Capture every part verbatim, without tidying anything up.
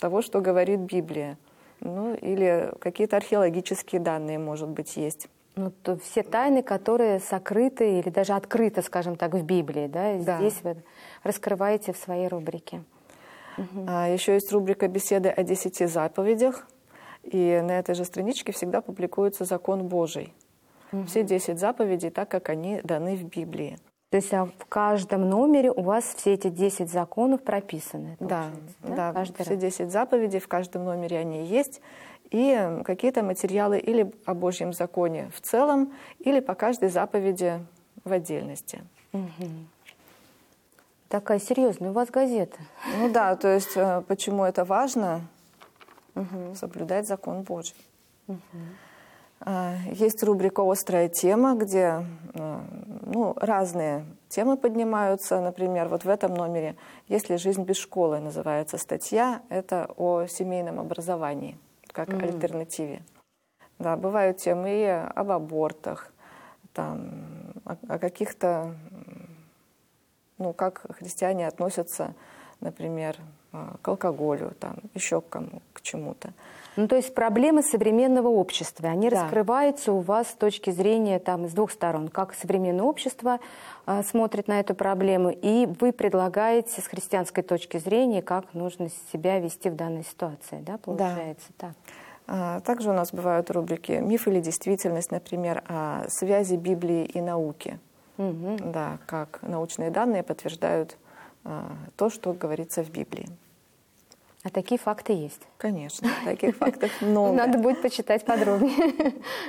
того, что говорит Библия. Ну, или какие-то археологические данные, может быть, есть. Ну, то все тайны, которые сокрыты или даже открыты, скажем так, в Библии, да, Да. здесь вы раскрываете в своей рубрике. Угу. А еще есть рубрика «Беседы о десяти заповедях». И на этой же страничке всегда публикуется закон Божий. Угу. Все десять заповедей, так как они даны в Библии. То есть а в каждом номере у вас все эти десять законов прописаны? Да, да, да все десять заповедей, в каждом номере они есть. И какие-то материалы или о Божьем законе в целом, или по каждой заповеди в отдельности. Угу. Такая серьезная у вас газета. Ну да, то есть почему это важно? Угу. Соблюдать закон Божий. Угу. Есть рубрика «Острая тема», где ну, разные темы поднимаются. Например, вот в этом номере «Есть ли жизнь без школы» называется статья. Это о семейном образовании, как mm. альтернативе. Да, бывают темы и об абортах, там, о, о каких-то, ну, как христиане относятся, например, к алкоголю, там, еще к кому, к чему-то. Ну, то есть проблемы современного общества, они да. раскрываются у вас с точки зрения там, с двух сторон. Как современное общество э, смотрит на эту проблему, и вы предлагаете с христианской точки зрения, как нужно себя вести в данной ситуации, да, получается да. так? А, также у нас бывают рубрики «Миф или действительность», например, о связи Библии и науки. Угу. Да, как научные данные подтверждают а, то, что говорится в Библии. А такие факты есть? Конечно, таких фактов много. Надо будет почитать подробнее.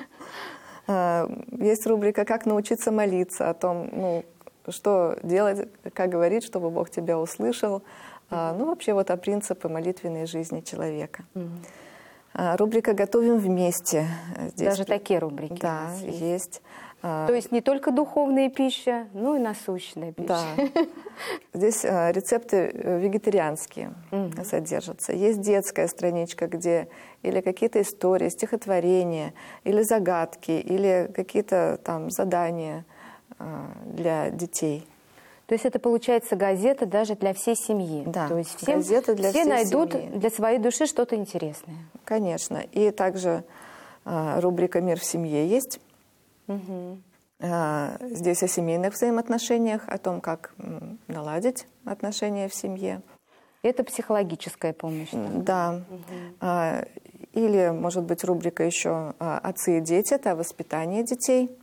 Есть рубрика «Как научиться молиться», о том, ну, что делать, как говорить, чтобы Бог тебя услышал. Ну, вообще вот о принципах молитвенной жизни человека. Рубрика «Готовим вместе». Здесь даже такие рубрики да, есть. есть. То есть не только духовная пища, но и насущная пища. Да. Здесь рецепты вегетарианские mm-hmm. содержатся. Есть детская страничка, где или какие-то истории, стихотворения, или загадки, или какие-то там задания для детей. То есть это получается газета даже для всей семьи. Да, то есть всем, газета для все всей найдут семьи. Для своей души что-то интересное. Конечно. И также а, рубрика «Мир в семье» есть. Угу. А, здесь о семейных взаимоотношениях, о том, как м, наладить отношения в семье. Это психологическая помощь. Да. да. Угу. А, или, может быть, рубрика еще «Отцы и дети», это о воспитании детей.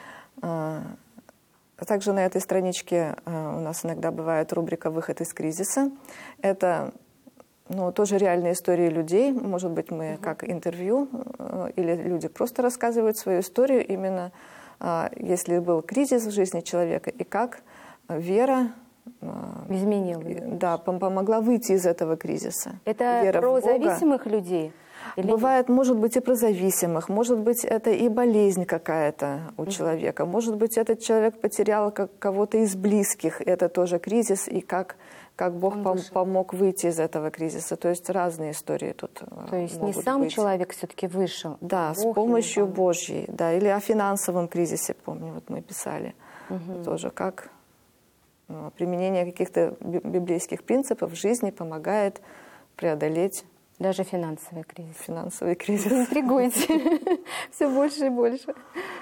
А, Также на этой страничке у нас иногда бывает рубрика «Выход из кризиса». Это ну, тоже реальные истории людей. Может быть, мы как интервью, или люди просто рассказывают свою историю, именно если был кризис в жизни человека, и как вера изменила. Да, помогла выйти из этого кризиса. Это вера про зависимых людей? Или... Бывает, может быть, и про зависимых, может быть, это и болезнь какая-то у mm-hmm. человека, может быть, этот человек потерял как кого-то из близких, это тоже кризис, и как, как Бог пом- помог выйти из этого кризиса. То есть разные истории тут То есть могут не сам быть. Человек все-таки вышел? Да, Бог с помощью Божьей, да, или о финансовом кризисе, помню, вот мы писали, mm-hmm. тоже как ну, применение каких-то библейских принципов в жизни помогает преодолеть даже финансовый кризис. Финансовый кризис. Интригуете. Все больше и больше.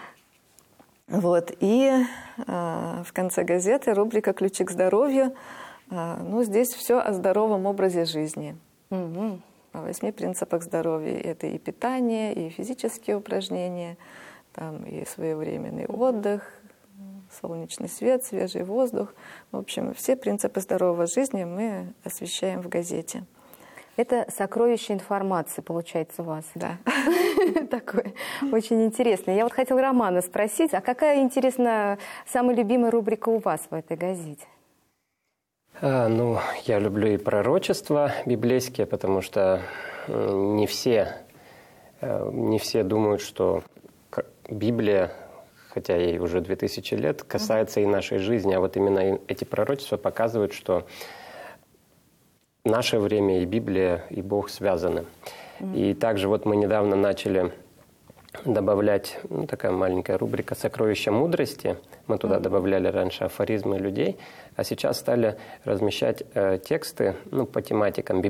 Вот. И э, в конце газеты рубрика «Ключи к здоровью». Э, ну, здесь все о здоровом образе жизни. Угу. О восьми принципах здоровья. Это и питание, и физические упражнения, там, и своевременный угу. отдых, солнечный свет, свежий воздух. В общем, все принципы здоровой жизни мы освещаем в газете. Это сокровище информации, получается, у вас. Да. Такое очень интересно. Я вот хотела Романа спросить, а какая, интересно, самая любимая рубрика у вас в этой газете? А, ну, я люблю и пророчества библейские, потому что не все, не все думают, что Библия, хотя ей уже две тысячи лет, касается и нашей жизни. А вот именно эти пророчества показывают, что наше время и Библия, и Бог связаны. Mm-hmm. И также вот мы недавно начали добавлять, ну, такая маленькая рубрика «Сокровища мудрости». Мы туда mm-hmm. добавляли раньше афоризмы людей, а сейчас стали размещать э, тексты ну, по тематикам